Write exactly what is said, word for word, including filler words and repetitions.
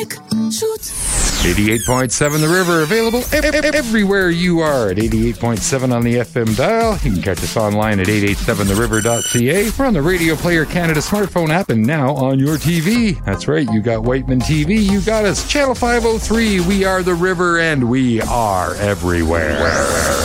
Shoot. eighty-eight point seven The River, available ev- ev- everywhere you are at eighty-eight point seven on the F M dial. You can catch us online at eight eight seven the river dot c a. We're on the Radio Player Canada smartphone app and now on your T V. That's right, you got Whiteman T V, you got us. Channel five oh three, we are The River and we are everywhere.